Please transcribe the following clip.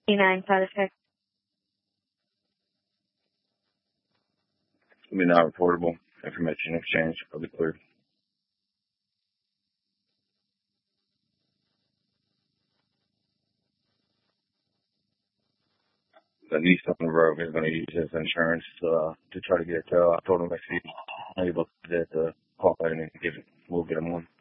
E9 side effect. It'll be not reportable. Information exchange will be cleared. The Nissan Rogue is going to use his insurance to try to get. I told him if he's able to call in and we'll get him one.